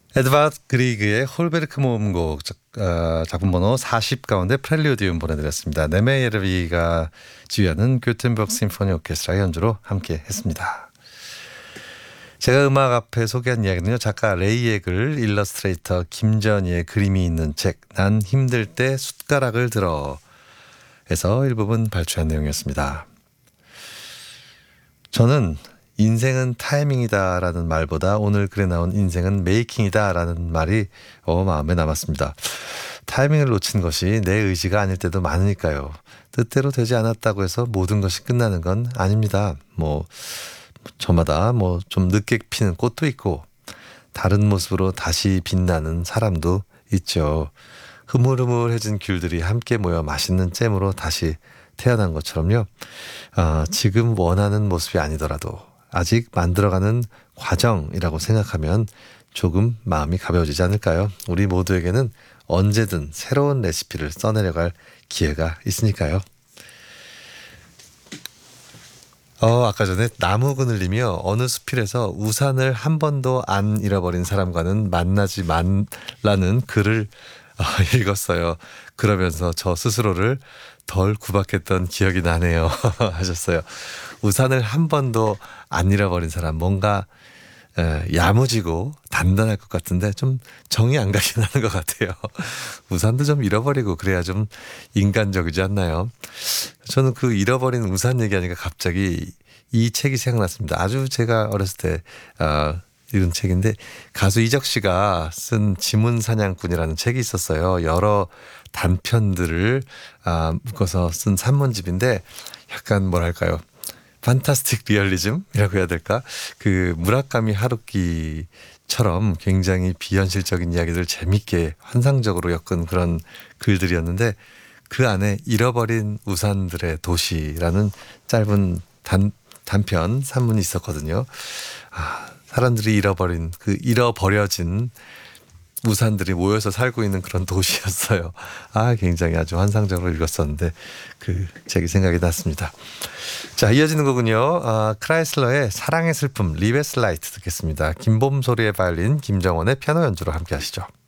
에드바드 그리그의 홀베르크 모음곡 작품 번호 40 가운데 프렐류디움 보내드렸습니다. 네메예르비가 지휘하는 교텐버그 심포니 오케스트라 연주로 함께 했습니다. 제가 음악 앞에 소개한 이야기는요. 작가 레이의 글, 일러스트레이터 김전희의 그림이 있는 책 난 힘들 때 숟가락을 들어 에서 일부분 발췌한 내용이었습니다. 저는 인생은 타이밍이다라는 말보다 오늘 글에 나온 인생은 메이킹이다라는 말이 마음에 남았습니다. 타이밍을 놓친 것이 내 의지가 아닐 때도 많으니까요. 뜻대로 되지 않았다고 해서 모든 것이 끝나는 건 아닙니다. 저마다 좀 늦게 피는 꽃도 있고 다른 모습으로 다시 빛나는 사람도 있죠. 흐물흐물해진 귤들이 함께 모여 맛있는 잼으로 다시 태어난 것처럼요. 지금 원하는 모습이 아니더라도 아직 만들어가는 과정이라고 생각하면 조금 마음이 가벼워지지 않을까요? 우리 모두에게는 언제든 새로운 레시피를 써내려갈 기회가 있으니까요. 아까 전에 나무그늘님이요. 어느 수필에서 우산을 한 번도 안 잃어버린 사람과는 만나지 말라는 글을 읽었어요. 그러면서 저 스스로를 덜 구박했던 기억이 나네요. 하셨어요. 우산을 한 번도 안 잃어버린 사람, 뭔가 야무지고 단단할 것 같은데 좀 정이 안 가긴 하는 것 같아요. 우산도 좀 잃어버리고 그래야 좀 인간적이지 않나요? 저는 그 잃어버린 우산 얘기하니까 갑자기 이 책이 생각났습니다. 아주 제가 어렸을 때 읽은 책인데 가수 이적 씨가 쓴 지문사냥꾼이라는 책이 있었어요. 여러 단편들을 묶어서 쓴 산문집인데 약간 뭐랄까요. 판타스틱 리얼리즘이라고 해야 될까? 그 무라카미 하루키처럼 굉장히 비현실적인 이야기들 재밌게 환상적으로 엮은 그런 글들이었는데 그 안에 잃어버린 우산들의 도시라는 짧은 단편 산문이 있었거든요. 사람들이 잃어버려진 우산들이 모여서 살고 있는 그런 도시였어요. 굉장히 아주 환상적으로 읽었었는데 그 책이 생각이 났습니다. 자, 이어지는 곡은요. 크라이슬러의 사랑의 슬픔, 리베스 라이트 듣겠습니다. 김봄소리의 바이올린, 김정원의 피아노 연주로 함께 하시죠.